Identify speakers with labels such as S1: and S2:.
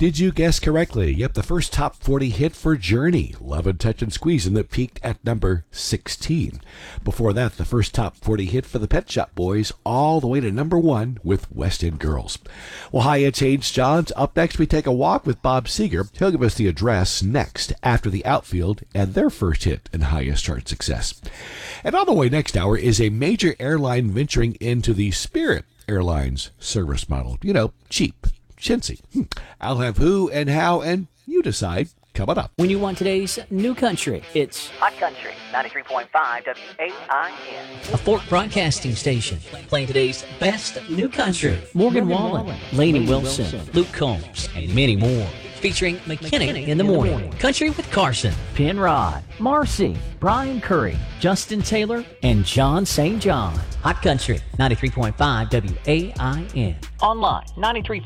S1: Did you guess correctly? Yep, the first top 40 hit for Journey, Love and Touch and Squeezin', that peaked at number 16. Before that, the first top 40 hit for the Pet Shop Boys, all the way to number 1 with West End Girls. Well, hi, it's H. Johns. Up next, we take a walk with Bob Seger. He'll give us the address next after the Outfield and their first hit and highest chart success. And on the way next hour is a major airline venturing into the Spirit Airlines service model. You know, cheap, chintzy. I'll have who and how, and you decide. Coming up.
S2: When you want today's new country, it's
S3: Hot Country, 93.5 WAIN.
S2: a Fork Broadcasting Station, playing today's best new country. Morgan Wallen, Lainey Wilson, Luke Combs, and many more. Featuring McKinnick in the morning, Country with Carson, Penrod, Marcy, Brian Curry, Justin Taylor, and John St. John. Hot Country, 93.5 WAIN.
S3: Online, 93.